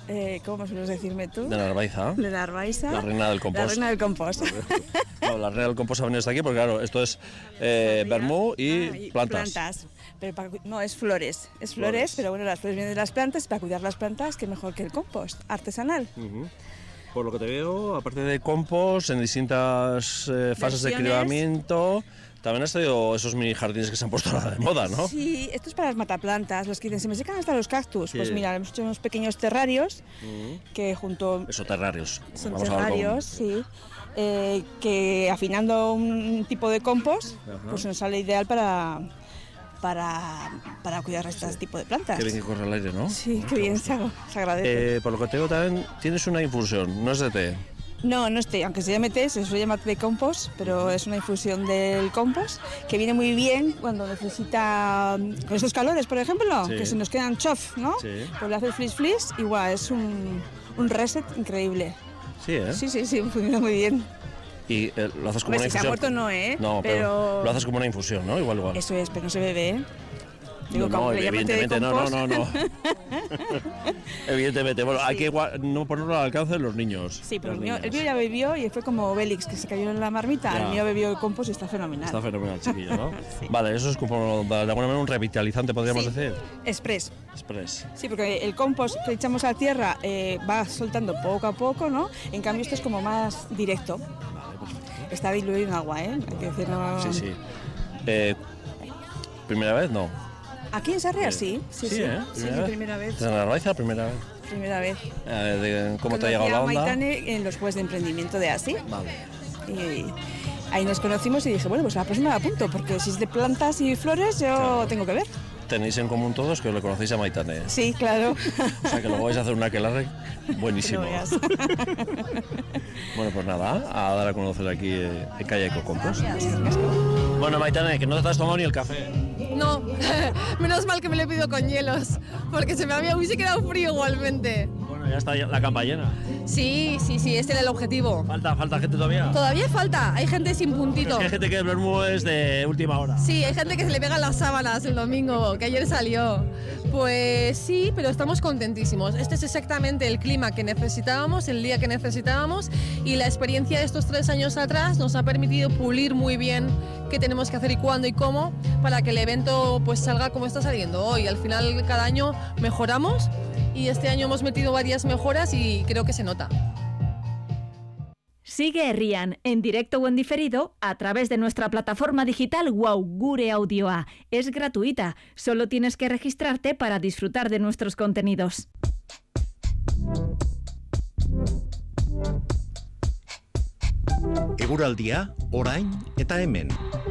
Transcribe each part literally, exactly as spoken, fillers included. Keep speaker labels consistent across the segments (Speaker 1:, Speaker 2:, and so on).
Speaker 1: eh, ¿cómo sueles decirme tú?
Speaker 2: De Narvaiza.
Speaker 1: De Narvaiza.
Speaker 2: La reina del compost.
Speaker 1: La reina del compost.
Speaker 2: No, la reina del compost ha venido hasta aquí porque, claro, esto es eh, vermú y,
Speaker 1: ah, y
Speaker 2: plantas.
Speaker 1: plantas. Pero para, no, es flores. Es flores,
Speaker 2: Flores.
Speaker 1: pero bueno, las flores vienen de las plantas. Para cuidar las plantas, qué mejor que el compost artesanal.
Speaker 2: Uh-huh. Por lo que te veo, aparte de compost, en distintas eh, fases de
Speaker 1: Versiones.
Speaker 2: criamiento, también has traído esos mini jardines que se han puesto ahora de moda, ¿no?
Speaker 1: Sí, esto es para las mataplantas, los que dicen, se me secan hasta los cactus.
Speaker 2: Sí.
Speaker 1: Pues mira, hemos hecho unos pequeños terrarios
Speaker 2: Uh-huh.
Speaker 1: que junto...
Speaker 2: Eso, terrarios.
Speaker 1: Son
Speaker 2: Vamos a hablar
Speaker 1: terrarios,
Speaker 2: con-
Speaker 1: sí. Eh, que afinando un tipo de compost,
Speaker 2: Ajá.
Speaker 1: pues nos sale ideal para, para, para cuidar este tipo de plantas.
Speaker 2: Qué bien que corre el aire, ¿no?
Speaker 1: Sí, qué bien, se, se agradece.
Speaker 2: Eh, por lo que te veo también tienes una infusión, no es de té.
Speaker 1: No, no estoy, aunque se llame té, se suele llamar té de compost, pero es una infusión del compost que viene muy bien cuando necesita, con estos calores, por ejemplo,
Speaker 2: Sí.
Speaker 1: que se nos quedan chof, ¿no?
Speaker 2: Sí.
Speaker 1: Pues le haces flis flis, igual, es un, un reset increíble.
Speaker 2: Sí, ¿eh?
Speaker 1: Sí, sí, sí, funciona muy bien.
Speaker 2: Y eh, lo haces como
Speaker 1: Hombre,
Speaker 2: una
Speaker 1: si se ha
Speaker 2: infusión.
Speaker 1: muerto no, ¿eh?
Speaker 2: No, pero,
Speaker 1: Pero-
Speaker 2: lo haces como una infusión, ¿no? Igual, igual.
Speaker 1: Eso es, pero no se bebe, ¿eh? Digo,
Speaker 2: no, no,
Speaker 1: como que llaman té de
Speaker 2: evidentemente, no, no,
Speaker 1: compost.
Speaker 2: no, no. Evidentemente, bueno, hay que gua- no ponerlo al alcance de los niños.
Speaker 1: Sí, pero
Speaker 2: las
Speaker 1: el mío,
Speaker 2: niñas.
Speaker 1: el mío ya bebió y fue como Bélix, que se cayó en la marmita.
Speaker 2: Ya.
Speaker 1: El mío bebió el compost y está fenomenal.
Speaker 2: Está fenomenal, chiquillo, ¿no?
Speaker 1: Sí.
Speaker 2: Vale, eso es como de alguna manera un revitalizante, podríamos
Speaker 1: Sí.
Speaker 2: decir.
Speaker 1: Express.
Speaker 2: Express.
Speaker 1: Sí, porque el compost que echamos a tierra eh, va soltando poco a poco, ¿no? En cambio, esto es como más directo.
Speaker 2: Vale, perfecto.
Speaker 1: Está diluido en agua, ¿eh? Hay que decir, no-
Speaker 2: Sí, sí. Eh, ¿Primera vez? No.
Speaker 1: Aquí en Sarria sí. Sí, sí.
Speaker 2: ¿eh?
Speaker 1: Sí, sí, primera vez.
Speaker 2: ¿Desde Narvaiza? Primera vez.
Speaker 1: Primera vez.
Speaker 2: Eh, de- ¿Cómo te ha
Speaker 1: Conocí
Speaker 2: llegado la
Speaker 1: a
Speaker 2: onda?
Speaker 1: Maitane en los juegos de emprendimiento de ASI.
Speaker 2: Vale.
Speaker 1: Y ahí nos conocimos y dije, bueno, pues la próxima la apunto, porque si es de plantas y flores, yo
Speaker 2: Claro.
Speaker 1: tengo que ver.
Speaker 2: Tenéis en común todos que os le conocéis a Maitane.
Speaker 1: Sí, claro.
Speaker 2: O sea que luego vais a hacer un aquelarre buenísimo.
Speaker 1: Que no veas.
Speaker 2: Bueno, pues nada, a dar a conocer aquí eh, en Calle Ecocompos.
Speaker 1: Gracias.
Speaker 2: Bueno, Maitane, que no te has tomado ni el café.
Speaker 3: No, menos mal que me lo he pedido con hielos, porque se me había hubiese quedado frío igualmente.
Speaker 2: Bueno, ya está la campa llena.
Speaker 3: Sí, sí, sí, este era el objetivo.
Speaker 2: Falta, falta gente todavía.
Speaker 3: Todavía falta, hay gente sin
Speaker 2: Es
Speaker 3: puntito.
Speaker 2: que hay gente que el vermú es de última hora.
Speaker 3: Sí, hay gente que se le pegan las sábanas el domingo, que ayer salió. Pues sí, pero estamos contentísimos. Este es exactamente el clima que necesitábamos, el día que necesitábamos, y la experiencia de estos tres años atrás nos ha permitido pulir muy bien qué tenemos que hacer y cuándo y cómo para que el evento pues salga como está saliendo hoy. Al final cada año mejoramos y este año hemos metido varias mejoras y creo que se nota.
Speaker 4: Sigue Herrian en directo o en diferido a través de nuestra plataforma digital Wow Gure Audioa. Es gratuita, solo tienes que registrarte para disfrutar de nuestros contenidos.
Speaker 5: Eguraldia, orain eta hemen.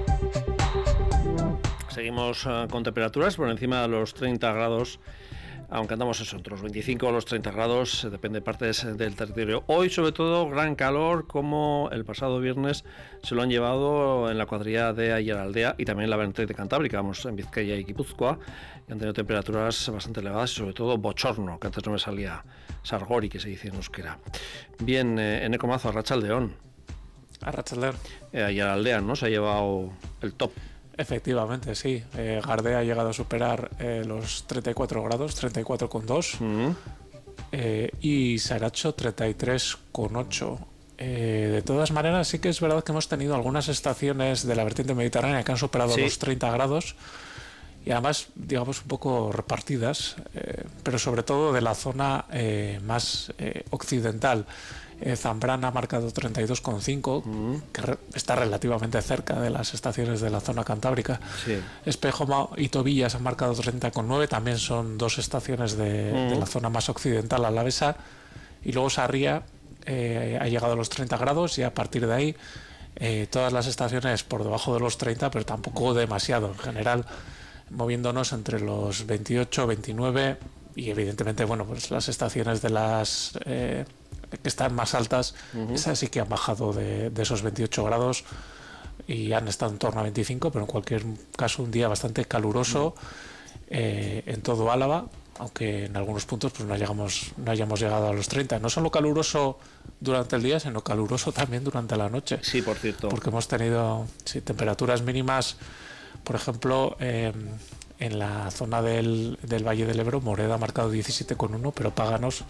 Speaker 2: Seguimos uh, con temperaturas por encima de los treinta grados, aunque andamos eso, entre los veinticinco o los treinta grados, eh, depende de partes del territorio. Hoy, sobre todo, gran calor, como el pasado viernes se lo han llevado en la cuadrilla de Aiaraldea y también en la vertiente cantábrica, vamos, en Vizcaya y Guipúzcoa, y han tenido temperaturas bastante elevadas y sobre todo bochorno, que antes no me salía, sargori, que se dice en euskera. Bien, eh, Eneko Mazo, Arratsaldeon.
Speaker 6: Arratsaldeon.
Speaker 2: Eh, Aiaraldea, ¿no? Se ha llevado el top.
Speaker 6: Efectivamente, sí. Eh, Gardea ha llegado a superar eh, los treinta y cuatro grados, treinta y cuatro coma dos,
Speaker 2: Mm.
Speaker 6: eh, y Saracho treinta y tres coma ocho. Eh, de todas maneras, sí que es verdad que hemos tenido algunas estaciones de la vertiente mediterránea que han superado
Speaker 2: Sí.
Speaker 6: los treinta grados, y además, digamos, un poco repartidas, eh, pero sobre todo de la zona eh, más eh, occidental. Eh, Zambrana ha marcado treinta y dos coma cinco,
Speaker 2: Mm.
Speaker 6: que re- está relativamente cerca de las estaciones de la zona cantábrica.
Speaker 2: Sí.
Speaker 6: Espejo y Tobillas han marcado treinta coma nueve, también son dos estaciones de,
Speaker 2: Mm.
Speaker 6: de la zona más occidental alavesa. Y luego Sarria eh, ha llegado a los treinta grados, y a partir de ahí eh, todas las estaciones por debajo de los treinta, pero tampoco demasiado. En general, moviéndonos entre los veintiocho, veintinueve, y evidentemente, bueno, pues las estaciones de las eh, que están más altas,
Speaker 2: Ujú.
Speaker 6: esas sí que han bajado de, de esos veintiocho grados y han estado en torno a veinticinco, pero en cualquier caso un día bastante caluroso eh, en todo Álava, aunque en algunos puntos pues no hayamos, no hayamos llegado a los treinta. No solo caluroso durante el día, sino caluroso también durante la noche.
Speaker 2: Sí, por cierto.
Speaker 6: Porque hemos tenido sí, temperaturas mínimas, por ejemplo, eh, en la zona del, del Valle del Ebro. Moreda ha marcado diecisiete coma uno, pero Páganos